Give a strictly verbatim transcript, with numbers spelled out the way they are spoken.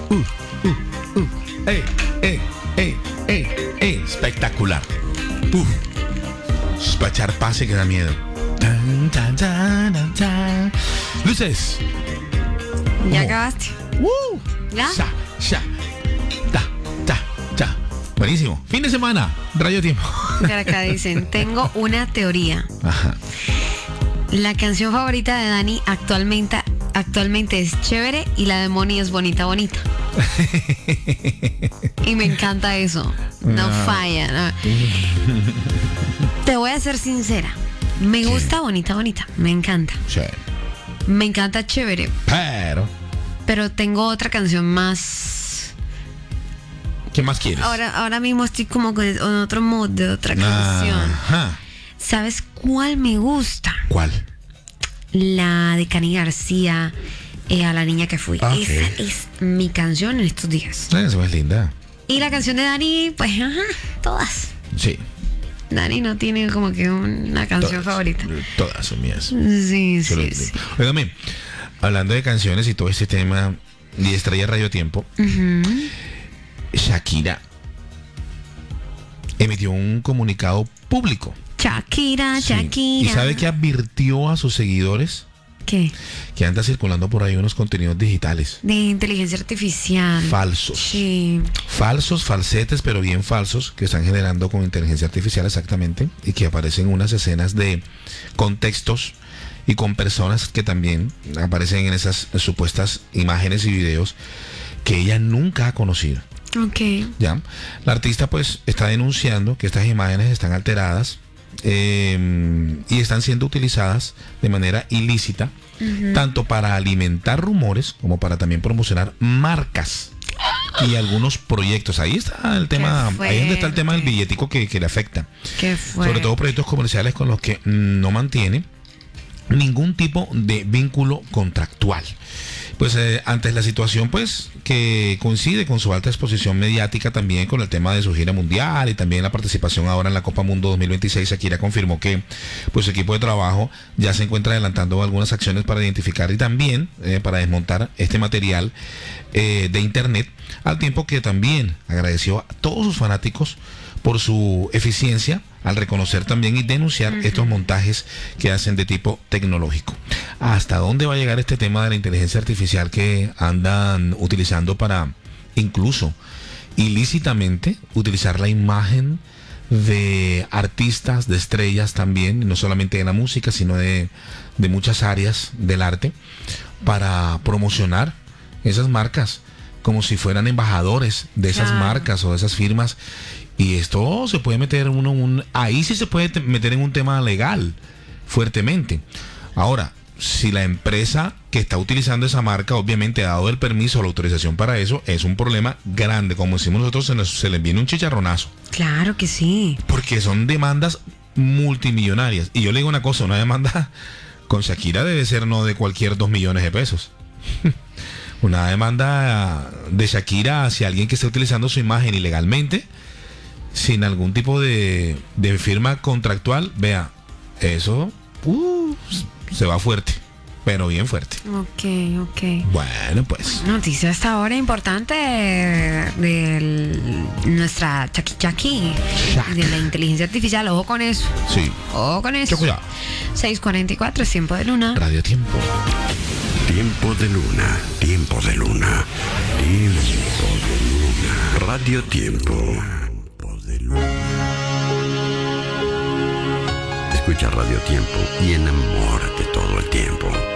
uh, uh, uh. ¡Ey, ey, ey, ey, ey! Espectacular. Uf. Es para echar pase que da miedo. Tan, tan, tan, tan, tan. Luces. ¿Ya Oh. acabaste? Uh. ¿Ya? Ya, ya. Ta, ta, ta. Buenísimo. Fin de semana. Radio Tiempo. Por acá dicen, tengo una teoría. Ajá. La canción favorita de Dani actualmente, actualmente es Chévere y la de Moni es Bonita, Bonita. Y me encanta eso. No Ah. falla. No. Te voy a ser sincera. Me Sí. gusta Bonita, Bonita. Me encanta. Sí. Me encanta Chévere. Pero, Pero tengo otra canción más. ¿qué más quieres? Ahora, ahora mismo estoy como con- en otro mood de otra canción. Ajá. ¿Sabes cuál me gusta? ¿Cuál? La de Cani García, eh, A la niña que fui. Ok. Esa es mi canción en estos días. Esa es linda. Y la canción de Dani, pues, ajá, todas. Sí. Dani no tiene como que una canción Todas. favorita. Todas son mías. Sí, Solo- sí, sí. Óigame, hablando de canciones y todo este tema y Estrella Radio Tiempo, Ujú. Shakira emitió un comunicado público. Shakira, Sí. Shakira. ¿Y sabe qué advirtió a sus seguidores? ¿Qué? Que anda circulando por ahí unos contenidos digitales De inteligencia artificial. falsos. Sí. Falsos, falsetes, pero bien falsos, que están generando con inteligencia artificial exactamente, y que aparecen unas escenas de contextos y con personas que también aparecen en esas supuestas imágenes y videos que ella nunca ha conocido. Ok. ¿Ya? La artista pues está denunciando que estas imágenes están alteradas eh, y están siendo utilizadas de manera ilícita, tanto para alimentar rumores como para también promocionar marcas y algunos proyectos. Ahí está el tema, Qué ahí es donde está el tema del fuerte. billetico que, que le afecta. ¿Qué fue? Sobre todo proyectos comerciales con los que no mantiene ningún tipo de vínculo contractual. Pues eh, ante la situación pues que coincide con su alta exposición mediática también con el tema de su gira mundial y también la participación ahora en la Copa Mundo dos mil veintiséis, Shakira confirmó que pues su equipo de trabajo ya se encuentra adelantando algunas acciones para identificar y también eh, para desmontar este material eh, de internet, al tiempo que también agradeció a todos sus fanáticos por su eficiencia al reconocer también y denunciar uh-huh. estos montajes que hacen de tipo tecnológico. ¿Hasta dónde va a llegar este tema de la inteligencia artificial que andan utilizando para incluso ilícitamente utilizar la imagen de artistas, de estrellas también, no solamente de la música, sino de, de muchas áreas del arte, para promocionar esas marcas como si fueran embajadores de esas Claro. marcas o de esas firmas? Y esto se puede meter uno un, ahí sí se puede te- meter en un tema legal fuertemente. Ahora, si la empresa que está utilizando esa marca obviamente ha dado el permiso o la autorización para eso, es un problema grande. Como decimos nosotros, se, nos, se les viene un chicharronazo, Claro que sí. porque son demandas multimillonarias. Y yo le digo una cosa, una demanda con Shakira debe ser no de cualquier dos millones de pesos. Una demanda de Shakira hacia alguien que esté utilizando su imagen ilegalmente, sin algún tipo de, de firma contractual, vea, eso uh, se va fuerte, pero bien fuerte. Ok, ok. Bueno, pues. Noticia hasta ahora importante de nuestra Chaki Chaki, Shak. de la inteligencia artificial. Ojo con eso. Sí. Ojo con eso. Mucho cuidado. seis cuarenta y cuatro, es tiempo de luna. Radio Tiempo. Tiempo de luna, tiempo de luna, tiempo de luna. Radio Tiempo. Tiempo de luna. Escucha Radio Tiempo y enamórate todo el tiempo.